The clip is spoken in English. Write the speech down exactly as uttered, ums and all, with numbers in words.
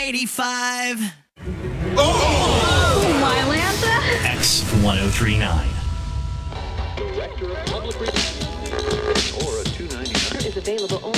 eighty-five. Oh, Mylanta? X ten thirty-nine. Director of Public Relations. Or a two ninety-nine. Is available only